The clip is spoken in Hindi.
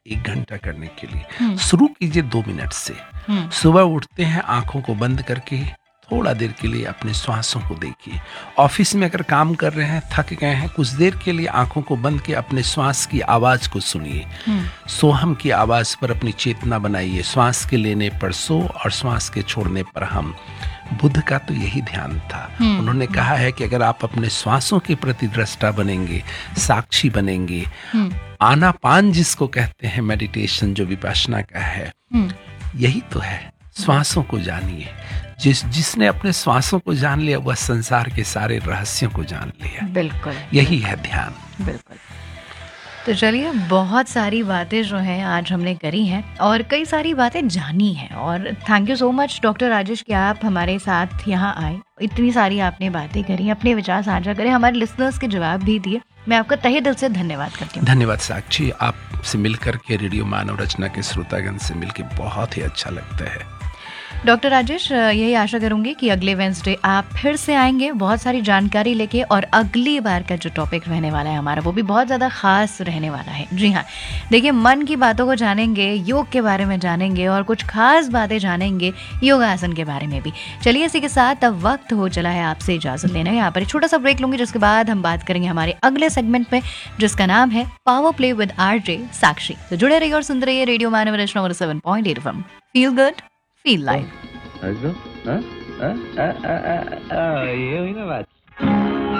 1 घंटा करने के लिए। शुरू कीजिए 2 मिनट से। सुबह उठते हैं, आंखों को बंद करके थोड़ा देर के लिए अपने श्वासों को देखिए। ऑफिस में अगर काम कर रहे हैं, थक गए हैं, कुछ देर के लिए आंखों को बंद के अपने श्वास की आवाज को सुनिए। सोहम की आवाज पर अपनी चेतना बनाइए। श्वास के लेने पर सो और श्वास के छोड़ने पर हम। बुद्ध का तो यही ध्यान था। उन्होंने कहा है कि अगर आप अपने श्वासों के प्रति दृष्टा बनेंगे, साक्षी बनेंगे, आनापान जिसको कहते हैं मेडिटेशन, जो विपश्यना का है, यही तो है। श्वासों को जानिए। जिसने अपने श्वासों को जान लिया वह संसार के सारे रहस्यों को जान लिया। बिल्कुल, यही है ध्यान। बिल्कुल। तो चलिए, बहुत सारी बातें जो हैं आज हमने करी हैं और कई सारी बातें जानी हैं, और thank you so much doctor Rajesh कि आप हमारे साथ यहाँ आए, इतनी सारी आपने बातें करी, अपने विचार साझा करे, हमारे लिसनर्स के जवाब भी दिए। मैं आपका तहे दिल से धन्यवाद करती हूँ। धन्यवाद साक्षी, आपसे मिलकर के, रेडियो मानव रचना के श्रोतागण से मिलकर बहुत ही अच्छा लगता है। डॉक्टर राजेश, यही आशा करूंगी कि अगले वेंसडे आप फिर से आएंगे बहुत सारी जानकारी लेके, और अगली बार का जो टॉपिक रहने वाला है हमारा, वो भी बहुत ज़्यादा खास रहने वाला है। जी हाँ, देखिए, मन की बातों को जानेंगे, योग के बारे में जानेंगे और कुछ खास बातें जानेंगे योगासन के बारे में भी। चलिए, इसी के साथ अब वक्त हो चला है आपसे इजाज़त लेना। यहाँ पर एक छोटा सा ब्रेक लूंगी, जिसके बाद हम बात करेंगे हमारे अगले सेगमेंट में, जिसका नाम है पावर प्ले विद आरजे साक्षी। तो जुड़े रहिए और सुनते रहिए रेडियो मानव रचना 7.8 FM। Feel good, feel life. ये हुई ना बात।